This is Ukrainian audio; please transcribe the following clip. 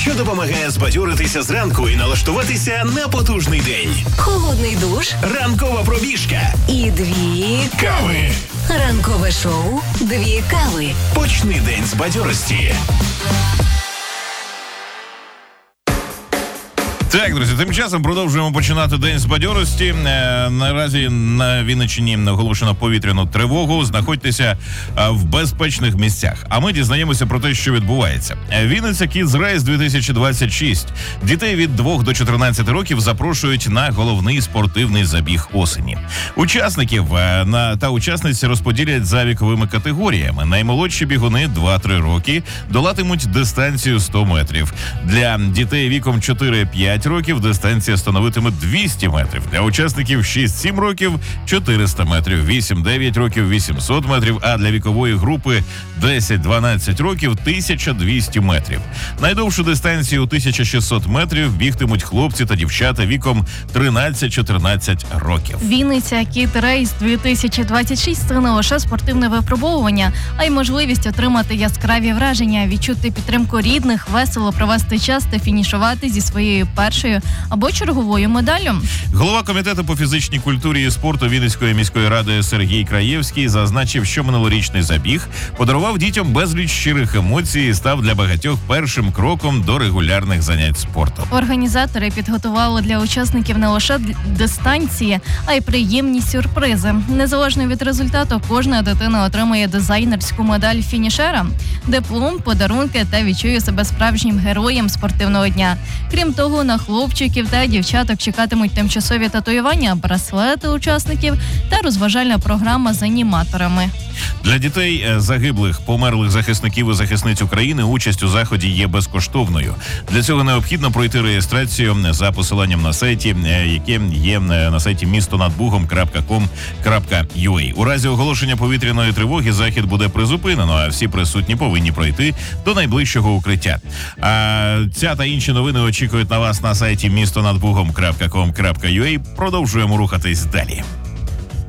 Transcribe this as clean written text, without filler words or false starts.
що допомагає збадьоритися зранку і налаштуватися на потужний день. Холодний душ, Ранкова пробіжка і 2 кави. Ранкове шоу «2 кави». Почни день з бадьорості. Так, друзі, тим часом продовжуємо починати день з бадьорості. Наразі на Вінниччині оголошено повітряну тривогу. Знаходьтеся в безпечних місцях. А ми дізнаємося про те, що відбувається. Вінниця Kids Race 2026. Дітей від 2 до 14 років запрошують на головний спортивний забіг осені. Учасників та учасниць розподілять за віковими категоріями. Наймолодші бігуни 2-3 роки долатимуть дистанцію 100 метрів. Для дітей віком 4-5 років дистанція становитиме 200 метрів. Для учасників 6-7 років – 400 метрів, 8-9 років – 800 метрів, а для вікової групи 10-12 років – 1200 метрів. Найдовшу дистанцію 1600 метрів бігтимуть хлопці та дівчата віком 13-14 років. Вінниця Kids Race 2026 – це не лише спортивне випробовування, а й можливість отримати яскраві враження, відчути підтримку рідних, весело провести час та фінішувати зі своєю першою або черговою медаллю. Голова комітету по фізичній культурі і спорту Вінницької міської ради Сергій Краєвський зазначив, що минулорічний забіг подарував дітям безліч щирих емоцій і став для багатьох першим кроком до регулярних занять спортом. Організатори підготували для учасників не лише дистанції, а й приємні сюрпризи. Незалежно від результату, кожна дитина отримує дизайнерську медаль фінішера, диплом, подарунки та відчує себе справжнім героєм спортивного дня. Крім того, на хлопчиків та дівчаток чекатимуть тимчасові татуювання, браслети учасників та розважальна програма з аніматорами. Для дітей загиблих, померлих захисників і захисниць України участь у заході є безкоштовною. Для цього необхідно пройти реєстрацію за посиланням на сайті, яке є на сайті mistonadbugom.com.ua. У разі оголошення повітряної тривоги захід буде призупинено, а всі присутні повинні пройти до найближчого укриття. А ця та інші новини очікують на вас на сайті mistonadbugom.com.ua. Продовжуємо рухатись далі.